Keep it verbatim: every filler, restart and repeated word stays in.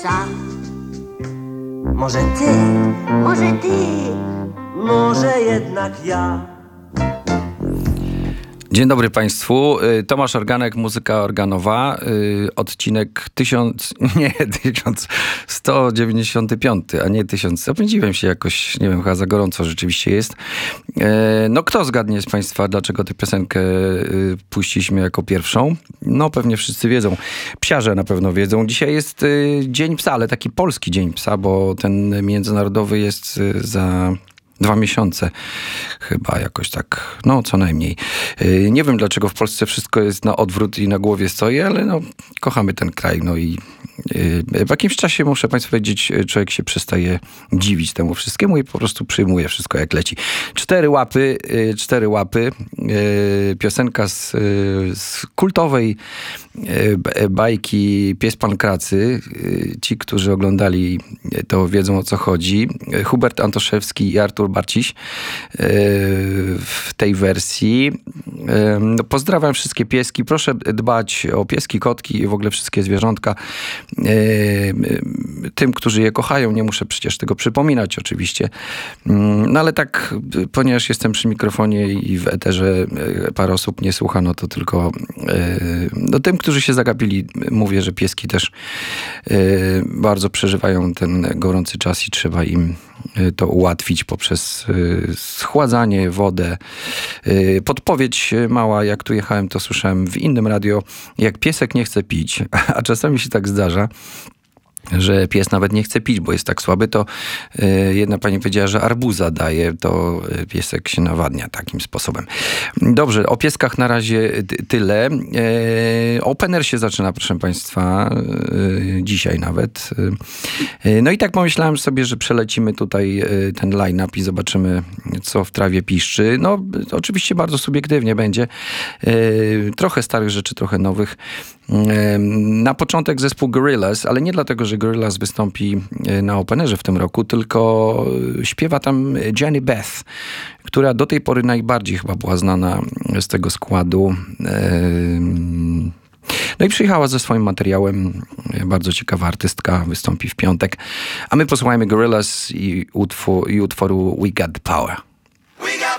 Może ty, może ty, może jednak ja. Dzień dobry Państwu. Tomasz Organek, muzyka organowa. Odcinek tysiąc, nie, tysiąc sto dziewięćdziesiąty piąty, a nie tysiąc. Zapędziłem się jakoś, nie wiem, chyba za gorąco rzeczywiście jest. No kto zgadnie z Państwa, dlaczego tę piosenkę puściliśmy jako pierwszą? No pewnie wszyscy wiedzą. Psiarze na pewno wiedzą. Dzisiaj jest Dzień Psa, ale taki polski Dzień Psa, bo ten międzynarodowy jest za dwa miesiące chyba jakoś tak, no co najmniej. Nie wiem dlaczego w Polsce wszystko jest na odwrót i na głowie stoi, ale no kochamy ten kraj, no i w jakimś czasie, muszę Państwu powiedzieć, człowiek się przestaje dziwić temu wszystkiemu i po prostu przyjmuje wszystko jak leci. Cztery łapy, cztery łapy, piosenka z, z kultowej bajki Pies Pankracy. Ci, którzy oglądali, to wiedzą, o co chodzi. Hubert Antoszewski i Artur Barciś w tej wersji. No, pozdrawiam wszystkie pieski. Proszę dbać o pieski, kotki i w ogóle wszystkie zwierzątka. Tym, którzy je kochają, nie muszę przecież tego przypominać oczywiście. No ale tak, ponieważ jestem przy mikrofonie i w eterze parę osób nie słucha, no to tylko no, tym, którzy się zagapili, mówię, że pieski też bardzo przeżywają ten gorący czas i trzeba im to ułatwić poprzez schładzanie, wodę. Podpowiedź mała, jak tu jechałem, to słyszałem w innym radio, jak piesek nie chce pić, a czasami się tak zdarza, że pies nawet nie chce pić, bo jest tak słaby, to y, jedna pani powiedziała, że arbuza daje, to piesek się nawadnia takim sposobem. Dobrze, o pieskach na razie ty, tyle. Y, Open Air się zaczyna, proszę Państwa, y, dzisiaj nawet. Y, no i tak pomyślałem sobie, że przelecimy tutaj y, ten line-up i zobaczymy, co w trawie piszczy. No, oczywiście bardzo subiektywnie będzie. Y, trochę starych rzeczy, trochę nowych. Y, na początek zespół Gorillaz, ale nie dlatego, że Gorillaz wystąpi na Openerze w tym roku, tylko śpiewa tam Jenny Beth, która do tej pory najbardziej chyba była znana z tego składu. No i przyjechała ze swoim materiałem. Bardzo ciekawa artystka, wystąpi w piątek. A my posłuchajmy Gorillaz i, utwór, i utworu We Got the Power. We got